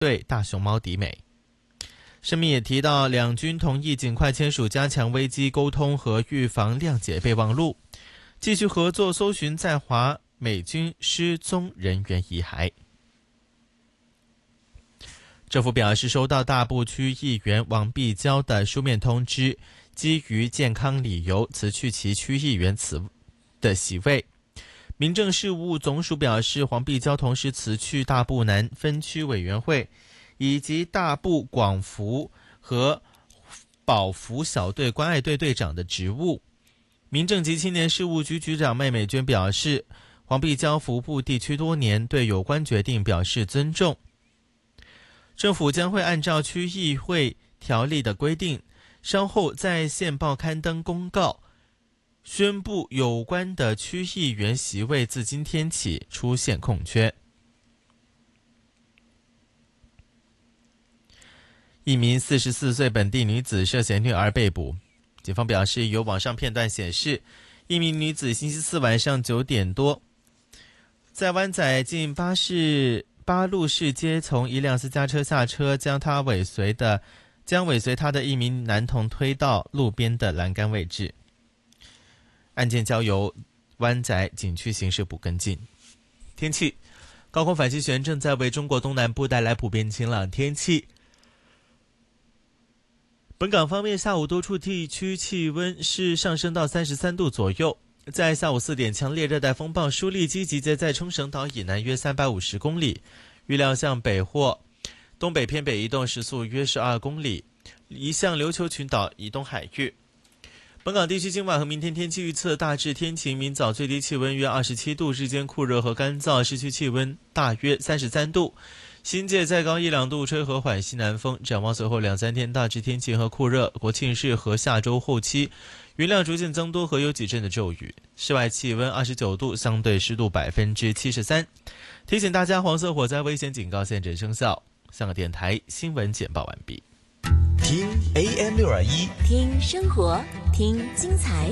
对大熊猫迪美。声明也提到，两军同意尽快签署加强危机沟通和预防谅解备忘录，继续合作搜寻在华美军失踪人员遗骸。政府表示，收到大埔区议员王碧娇的书面通知，基于健康理由辞去其区议员的席位。民政事务总署表示，黄碧娇同时辞去大埔南分区委员会以及大埔广福和保福小队关爱队队长的职务。民政及青年事务局局长麦美娟表示，黄碧娇服务地区多年，对有关决定表示尊重。政府将会按照区议会条例的规定，稍后在县报刊登公告，宣布有关的区议员席位自今天起出现空缺。一名44岁本地女子涉嫌虐儿被捕，警方表示，有网上片段显示，一名女子星期四晚上9点多，在湾仔近八路市街从一辆私家车下车，将尾随她的一名男童推到路边的栏杆位置。案件交由湾仔警区刑事部跟进。天气，高空反气旋正在为中国东南部带来普遍晴朗天气。本港方面，下午多处地区气温是上升到33度左右。在下午4点，强烈热带风暴舒力基集结在冲绳岛以南约350公里，预料向北或东北偏北移动，时速约12公里，移向琉球群岛以东海域。本港地区今晚和明天天气预测大致天晴，明早最低气温约27度，日间酷热和干燥，市区气温大约33度，新界再高1-2度，吹和缓西南风。展望随后2-3天大致天晴和酷热，国庆日和下周后期云量逐渐增多和有几阵的骤雨。室外气温29度，相对湿度73%。提醒大家，黄色火灾危险警告现正生效。香港电台新闻简报完毕。 听 AM621， 听生活，听精彩。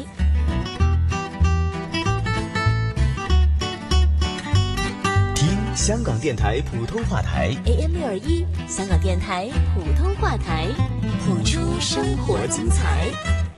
听香港电台普通话台 AM621，香港电台普通话台，谱出生活精彩。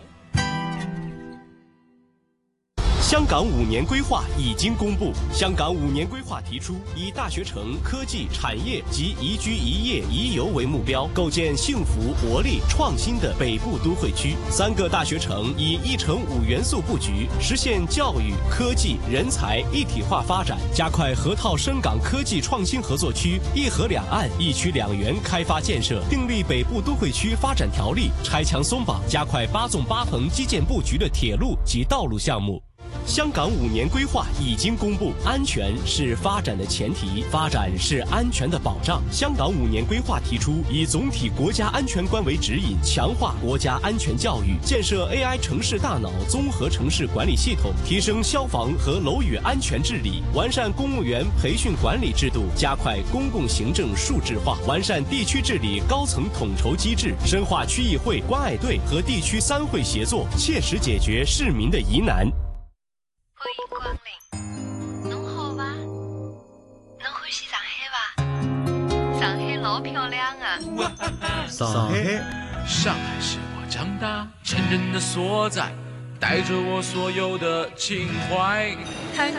香港5年规划已经公布。香港5年规划提出，以大学城、科技、产业及宜居宜业宜游为目标，构建幸福、活力、创新的北部都会区。3个大学城以1城5元素布局，实现教育、科技、人才一体化发展，加快河套深港科技创新合作区、1河2岸、1区2园开发建设，订立北部都会区发展条例，拆墙松绑，加快8纵8横基建布局的铁路及道路项目。香港5年规划已经公布，安全是发展的前提，发展是安全的保障。香港5年规划提出，以总体国家安全观为指引，强化国家安全教育，建设 AI 城市大脑综合城市管理系统，提升消防和楼宇安全治理，完善公务员培训管理制度，加快公共行政数字化，完善地区治理高层统筹机制，深化区议会、关爱队和地区3会协作，切实解决市民的疑难。 欢迎光临，侬好吧？侬欢喜上海吧？上海老漂亮啊！ 上海是我长大成人的所在，带着我所有的情怀。